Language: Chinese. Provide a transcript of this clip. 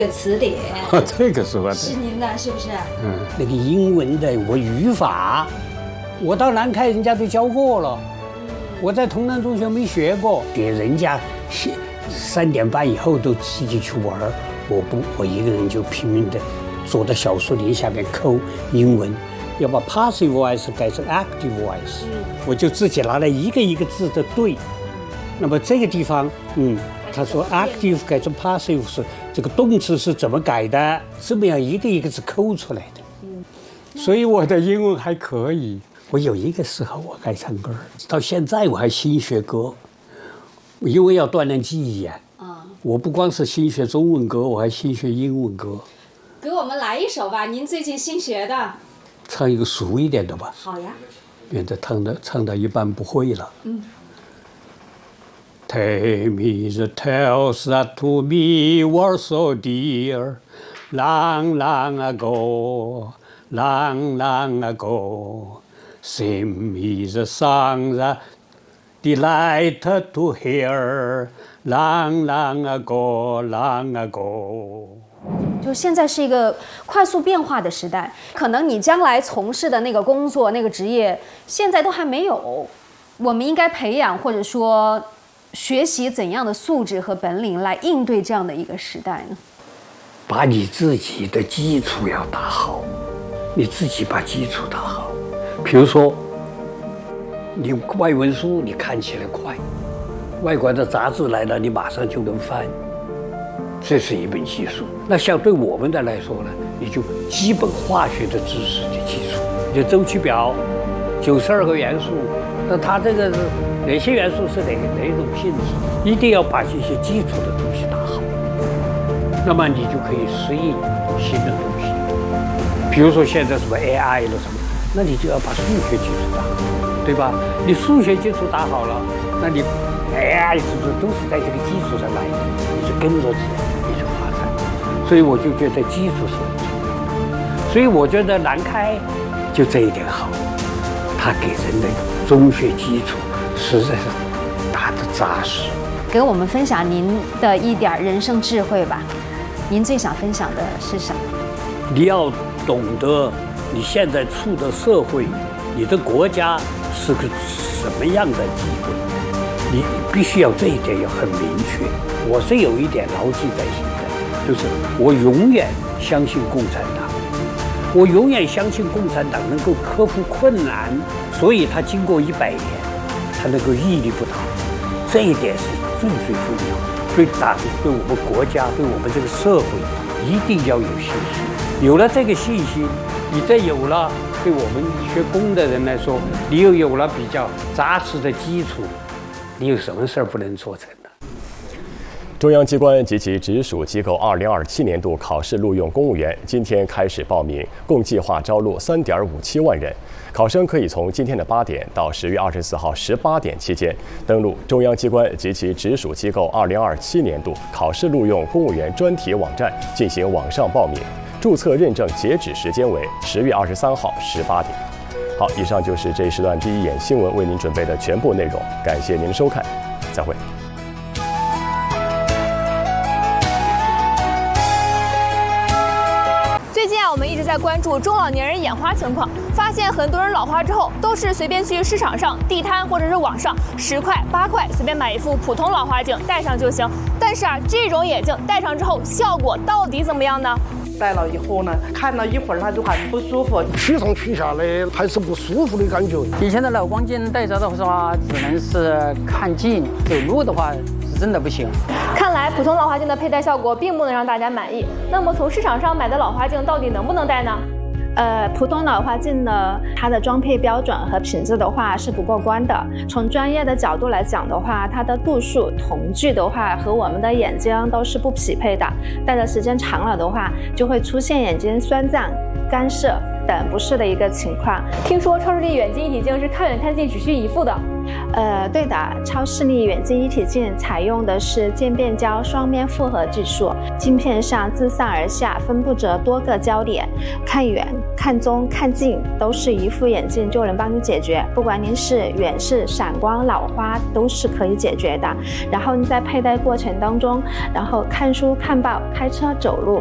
词典。 这个是吧？ 是您的，是不是？ 那个英文的我语法，我到南开人家都教过了，我在同南中学没学过，给人家3点半以后都自己去玩，我一个人就拼命的坐在小树林下面抠英文，要把 passive voice 改成 active voice，我就自己拿来一个一个字的对。那么这个地方，他说 active 改成 passive 是这个动词是怎么改的？这么样一个一个字抠出来的。所以我的英文还可以。我有一个时候我爱唱歌，到现在我还新学歌，因为要锻炼记忆啊。我不光是新学中文歌，我还新学英文歌。 给我们来一首吧，您最近新学的。 唱一个俗一点的吧。 好呀。 免得唱到一半不会了。Take me the tales that to me were so dear, long, long ago, long, long ago. Sing me the song that delighted to hear, long, long ago, long ago. 就现在是一个快速变化的时代，可能你将来从事的那个工作、那个职业，现在都还没有。我们应该培养或者说学习怎样的素质和本领来应对这样的一个时代呢？ 把你自己的基础要打好，你自己把基础打好。比如说，你外文书你看起来快，外国的杂志来了你马上就能翻，这是一门技术。那像对我们的来说呢，你就基本化学的知识的基础，就周期表，92个元素，那它这个哪些元素是哪种性质，一定要把这些基础的东西打好，那么你就可以适应新的东西。比如说现在什么 AI 了什么，那你就要把数学基础打好，对吧？你数学基础打好了，那你 AI 都是在这个基础上来的，你就跟着你就发展。所以我就觉得基础是很重要的。所以我觉得南开就这一点好，它给人的中学基础实在是打得扎实。 给我们分享您的一点人生智慧吧。您最想分享的是什么？ 你要懂得你现在处的社会，你的国家是个什么样的机会，你必须要这一点要很明确。我是有一点牢记在心的，就是我永远相信共产党，我永远相信共产党能够克服困难，所以他经过100年，他能够屹立不倒，这一点是最重要的。对党、对我们国家、对我们这个社会，一定要有信心。有了这个信心，你再有了对我们学工的人来说，你又有了比较扎实的基础，你有什么事儿不能做成的？ 中央机关及其直属机构2027年度考试录用公务员今天开始报名，共计划招录3.57万人。考生可以从今天的8点到10月24号18点期间，登录中央机关及其直属机构2027年度考试录用公务员专题网站进行网上报名，注册认证截止时间为10月23号18点。好，以上就是这一时段第一眼新闻为您准备的全部内容，感谢您的收看，再会。 最近我们一直在关注中老年人眼花情况，发现很多人老花之后都是随便去市场上、地摊或者是网上10块、8块随便买一副普通老花镜戴上就行。但是这种眼镜戴上之后效果到底怎么样呢？ 戴了以后呢，看了一会儿它就很不舒服， 取上取下来还是不舒服的感觉。 以前的老光镜戴着的话，只能是看近，走路的话是真的不行。 看来普通老花镜的佩戴效果并不能让大家满意。那么从市场上买的老花镜到底能不能戴呢？ 普通老花镜呢，它的装配标准和品质的话是不过关的。从专业的角度来讲的话，它的度数、瞳距的话和我们的眼睛都是不匹配的。戴的时间长了的话，就会出现眼睛酸胀、干涩等不适的一个情况。 听说超视力远近一体镜是看远看近只需一副的。 对的，超视力远近一体镜采用的是渐变焦双面复合技术，镜片上自上而下分布着多个焦点，看远、看中、看近都是一副眼镜就能帮你解决，不管您是远视、散光、老花都是可以解决的。然后你在佩戴过程当中，然后看书、看报、开车、走路